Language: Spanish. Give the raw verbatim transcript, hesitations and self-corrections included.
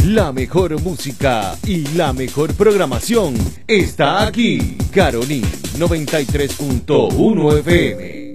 La mejor música y la mejor programación está aquí. Caroní noventa y tres punto uno F M.